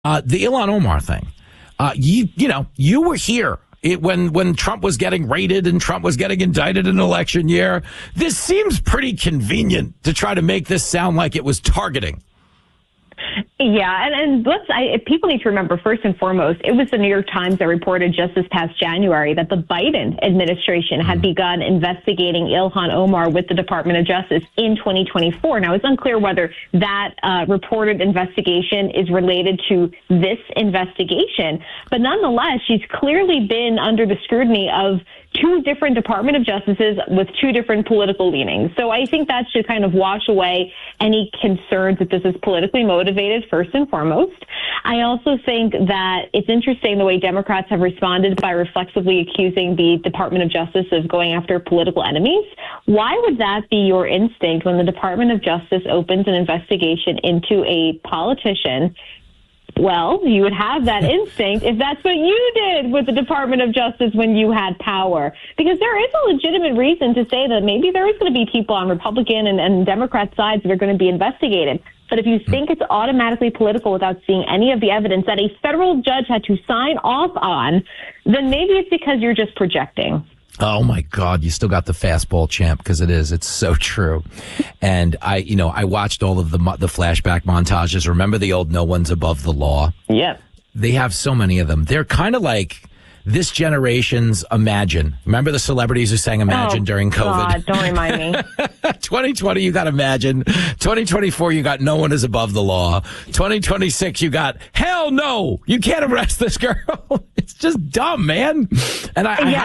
The Ilhan Omar thing. You were here when Trump was getting raided and Trump was getting indicted in an election year. This seems pretty convenient to try to make this sound like it was targeting. Yeah, and people need to remember, first and foremost, it was the New York Times that reported just this past January that the Biden administration had begun investigating Ilhan Omar with the Department of Justice in 2024. Now, it's unclear whether that reported investigation is related to this investigation, but nonetheless, she's clearly been under the scrutiny of two different Department of Justices with two different political leanings. So I think that should kind of wash away any concerns that this is politically motivated, first and foremost. I also think that it's interesting the way Democrats have responded by reflexively accusing the Department of Justice of going after political enemies. Why would that be your instinct when the Department of Justice opens an investigation into a politician? Well, you would have that instinct if that's what you did with the Department of Justice when you had power. Because there is a legitimate reason to say that maybe there is going to be people on Republican and Democrat sides that are going to be investigated. But if you think it's automatically political without seeing any of the evidence that a federal judge had to sign off on, then maybe it's because you're just projecting. Oh my God, you still got the fastball, champ, because it's so true. And I watched all of the flashback montages. Remember the old No One's Above the Law? Yeah. They have so many of them. They're kind of like this generation's Imagine. Remember the celebrities who sang Imagine during COVID? God, don't remind me. 2020, you got Imagine. 2024, you got No One Is Above the Law. 2026, you got Hell No, you can't arrest this girl. It's just dumb, man. And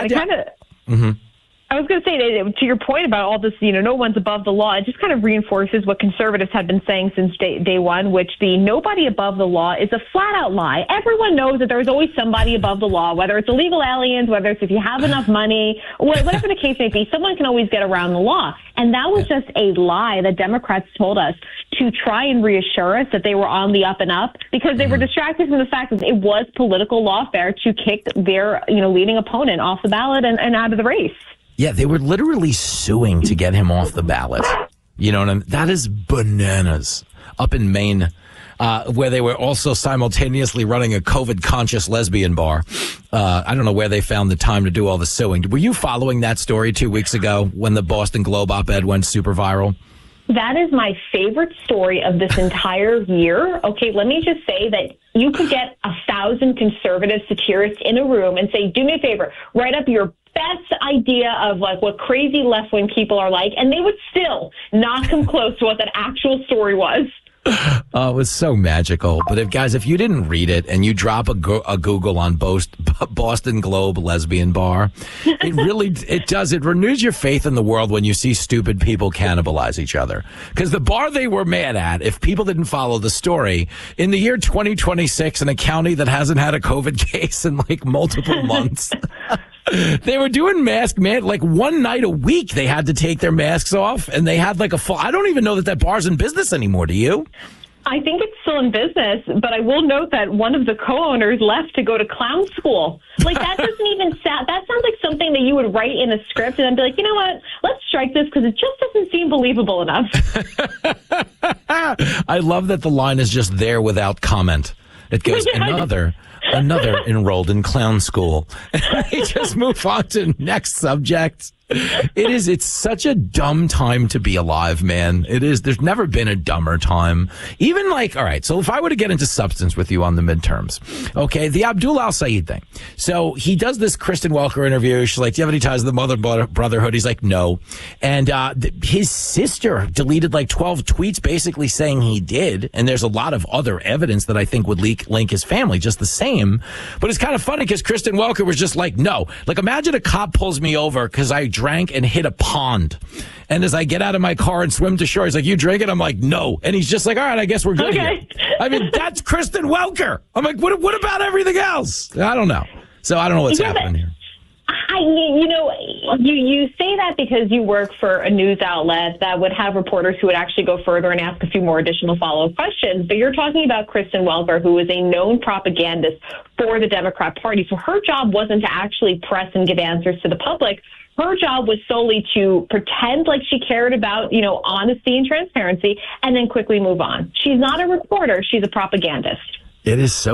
I was going to say, to your point about all this, no one's above the law, it just kind of reinforces what conservatives have been saying since day one, which the nobody above the law is a flat-out lie. Everyone knows that there's always somebody above the law, whether it's illegal aliens, whether it's if you have enough money, whatever the case may be, someone can always get around the law. And that was just a lie that Democrats told us to try and reassure us that they were on the up and up, because they were distracted from the fact that it was political lawfare to kick their leading opponent off the ballot and out of the race. Yeah, they were literally suing to get him off the ballot. You know what I mean? That is bananas. Up in Maine, where they were also simultaneously running a COVID-conscious lesbian bar. I don't know where they found the time to do all the suing. Were you following that story 2 weeks ago when the Boston Globe op-ed went super viral? That is my favorite story of this entire year. Okay, let me just say that you could get 1,000 conservative satirists in a room and say, do me a favor, write up your best idea of what crazy left-wing people are like, and they would still not come close to what that actual story was. Oh, it was so magical. But if you didn't read it and you drop a Google on Boston Globe lesbian bar, it renews your faith in the world when you see stupid people cannibalize each other. Because the bar they were mad at, if people didn't follow the story, in the year 2026, in a county that hasn't had a COVID case in multiple months, they were doing mask man, one night a week they had to take their masks off, and they had a full, I don't even know that bar's in business anymore. Do you? I think it's still in business, but I will note that one of the co-owners left to go to clown school. That doesn't even sound, that sounds like something that you would write in a script and then be like, you know what, let's strike this because it just doesn't seem believable enough. I love that the line is just there without comment. It goes, another enrolled in clown school. They just move on to next subject. It's such a dumb time to be alive, man. It is. There's never been a dumber time. Even all right, so if I were to get into substance with you on the midterms, okay, the Abdul Al-Sayed thing. So he does this Kristen Welker interview. She's like, do you have any ties to the Mother Brotherhood? He's like, no. And his sister deleted 12 tweets basically saying he did. And there's a lot of other evidence that I think would link his family just the same. But it's kind of funny because Kristen Welker was just like, no. Imagine a cop pulls me over because I drank and hit a pond. And as I get out of my car and swim to shore, he's like, you drink it? I'm like, no. And he's just like, all right, I guess we're good here. I mean, that's Kristen Welker. I'm like, what about everything else? I don't know. So I don't know what's happening here. You say that because you work for a news outlet that would have reporters who would actually go further and ask a few more additional follow-up questions. But you're talking about Kristen Welker, who is a known propagandist for the Democrat Party. So her job wasn't to actually press and give answers to the public. Her job was solely to pretend like she cared about, honesty and transparency and then quickly move on. She's not a reporter. She's a propagandist. It is so